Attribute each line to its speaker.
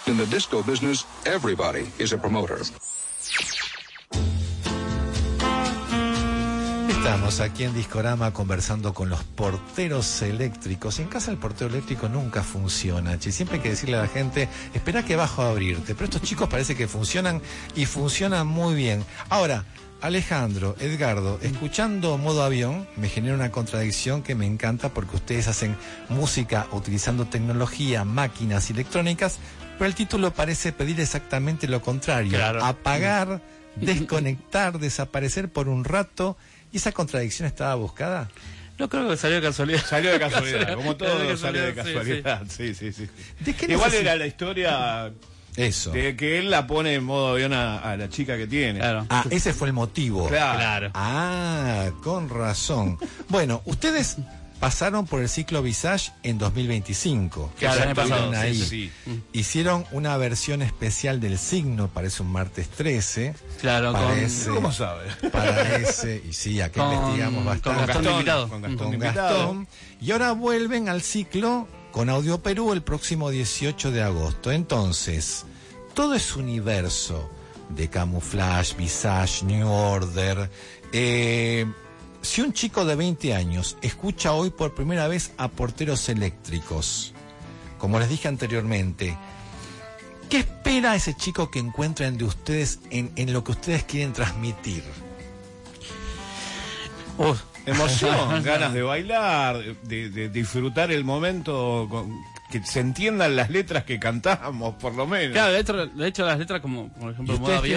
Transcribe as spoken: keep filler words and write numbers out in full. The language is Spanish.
Speaker 1: In the disco business, everybody is a promoter.
Speaker 2: Estamos aquí en Discorama conversando con los porteros eléctricos. Y en casa el portero eléctrico nunca funciona, che. Siempre hay que decirle a la gente, espera que bajo a abrirte. Pero estos chicos parece que funcionan y funcionan muy bien. Ahora, Alejandro, Edgardo, escuchando Modo Avión me genera una contradicción que me encanta, porque ustedes hacen música utilizando tecnología, máquinas electrónicas, pero el título parece pedir exactamente lo contrario.
Speaker 3: Claro.
Speaker 2: Apagar, desconectar, desaparecer por un rato. ¿Y esa contradicción estaba buscada?
Speaker 3: No, creo que salió de casualidad.
Speaker 4: Salió de casualidad, como todo
Speaker 3: Salió de
Speaker 4: salió de
Speaker 3: casualidad,
Speaker 4: casualidad. Sí, sí, sí.
Speaker 2: ¿De qué
Speaker 4: Igual
Speaker 2: necesita?
Speaker 4: era la historia
Speaker 2: Eso.
Speaker 4: de que él la pone en modo avión a, a la chica que tiene.
Speaker 3: Claro.
Speaker 2: Ah, ese fue el motivo.
Speaker 4: Claro.
Speaker 3: Claro.
Speaker 2: Ah, con razón. Bueno, ustedes pasaron por el ciclo Visage en dos mil veinticinco.
Speaker 3: Claro, el año
Speaker 2: Estuvieron
Speaker 3: pasado,
Speaker 2: ahí.
Speaker 4: Sí, sí.
Speaker 2: Hicieron una versión especial del signo, parece un martes trece.
Speaker 3: Claro,
Speaker 2: Parece,
Speaker 4: ¿Cómo sabe?
Speaker 2: Parece, y sí, acá
Speaker 3: Con-
Speaker 2: investigamos
Speaker 3: con
Speaker 2: bastante.
Speaker 3: Gastón de invitado.
Speaker 4: Con Gastón
Speaker 2: Con
Speaker 4: de invitado.
Speaker 2: Gastón. Y ahora vuelven al ciclo con Audio Perú el próximo dieciocho de agosto. Entonces, todo ese universo de Camouflage, Visage, New Order, eh, si un chico de veinte años escucha hoy por primera vez a Porteros Eléctricos, como les dije anteriormente, ¿qué espera ese chico que encuentren de ustedes en, en lo que ustedes quieren transmitir?
Speaker 3: Uh,
Speaker 4: Emoción, ganas de bailar, de, de disfrutar el momento, con, que se entiendan las letras que cantamos, por lo menos.
Speaker 3: claro, de hecho, de hecho las letras, como por ejemplo
Speaker 2: ¿Y
Speaker 3: Modo
Speaker 2: ustedes
Speaker 3: Avión,